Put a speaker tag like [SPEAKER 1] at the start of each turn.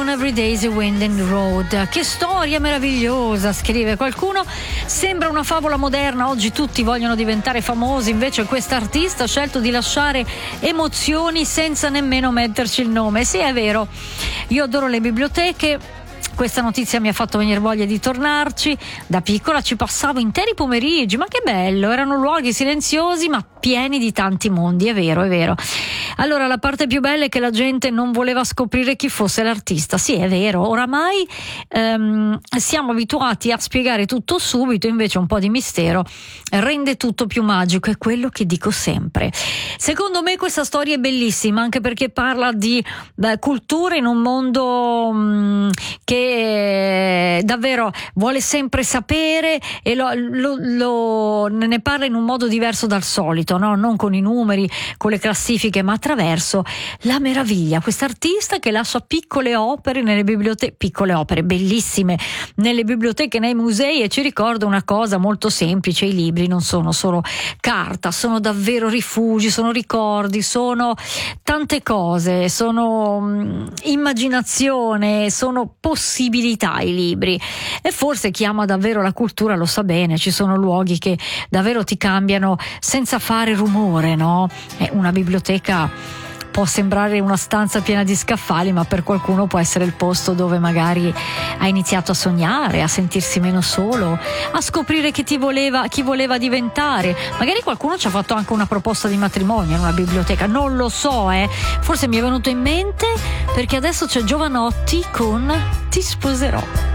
[SPEAKER 1] con Every Day's a Winding Road. Che storia meravigliosa, scrive qualcuno. Sembra una favola moderna, oggi tutti vogliono diventare famosi, invece quest'artista ha scelto di lasciare emozioni senza nemmeno metterci il nome. Sì, è vero, io adoro le biblioteche. Questa notizia mi ha fatto venire voglia di tornarci. Da piccola ci passavo interi pomeriggi, ma che bello, erano luoghi silenziosi ma pieni di tanti mondi, è vero, è vero. Allora, la parte più bella è che la gente non voleva scoprire chi fosse l'artista. Sì, è vero, oramai siamo abituati a spiegare tutto subito, invece un po' di mistero rende tutto più magico, è quello che dico sempre. Secondo me questa storia è bellissima, anche perché parla di cultura in un mondo che davvero vuole sempre sapere e ne parla in un modo diverso dal solito, no? Non con i numeri, con le classifiche, ma attraverso la meraviglia. Quest'artista che lascia piccole opere nelle biblioteche, piccole opere bellissime nelle biblioteche, nei musei, e ci ricorda una cosa molto semplice: i libri non sono solo carta, sono davvero rifugi, sono ricordi, sono tante cose, sono immaginazione, sono possibilità i libri. E forse chi ama davvero la cultura lo sa bene, ci sono luoghi che davvero ti cambiano senza fare rumore, no? Una biblioteca può sembrare una stanza piena di scaffali, ma per qualcuno può essere il posto dove magari ha iniziato a sognare, a sentirsi meno solo, a scoprire chi voleva diventare. Magari qualcuno ci ha fatto anche una proposta di matrimonio in una biblioteca, non lo so, forse mi è venuto in mente perché adesso c'è Giovanotti con Ti sposerò.